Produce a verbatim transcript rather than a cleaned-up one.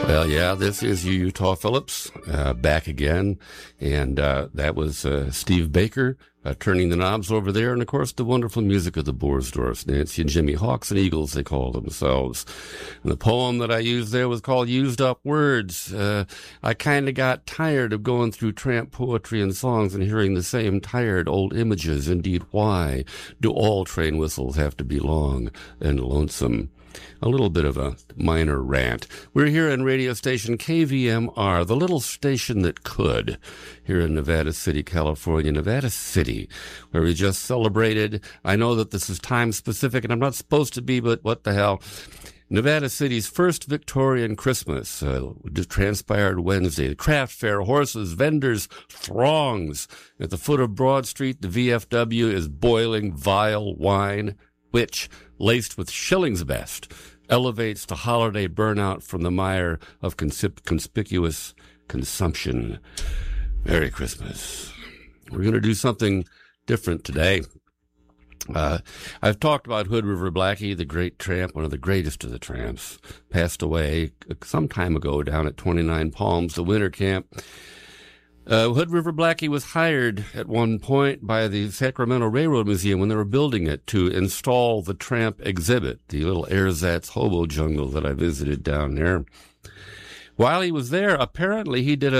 Well, yeah, this is Utah Phillips uh, back again, and uh, that was uh, Steve Baker uh, turning the knobs over there, and of course the wonderful music of the Borsdorfs, Nancy and Jimmy, Hawks and Eagles they call themselves. And the poem that I used there was called Used Up Words. Uh, I kind of got tired of going through tramp poetry and songs and hearing the same tired old images. Indeed, why do all train whistles have to be long and lonesome? A little bit of a minor rant. We're here on radio station K V M R, the little station that could, here in Nevada City, California, Nevada City, where we just celebrated. I know that this is time specific and I'm not supposed to be, but what the hell. Nevada City's first Victorian Christmas uh, transpired Wednesday. The craft fair, horses, vendors, throngs. At the foot of Broad Street, the V F W is boiling vile wine, which, laced with shillings best, elevates to holiday burnout from the mire of consip- conspicuous consumption. Merry Christmas. We're going to do something different today. Uh, I've talked about Hood River Blackie, the great tramp, one of the greatest of the tramps, passed away some time ago down at twenty-nine Palms, the winter camp. Uh, Hood River Blackie was hired at one point by the Sacramento Railroad Museum when they were building it to install the tramp exhibit, the little ersatz hobo jungle that I visited down there. While he was there, apparently he did a